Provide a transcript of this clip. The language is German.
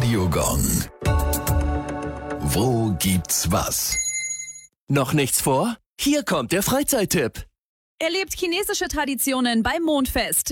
Radiogong. Wo gibt's was? Noch nichts vor? Hier kommt der Freizeittipp. Erlebt chinesische Traditionen beim Mondfest.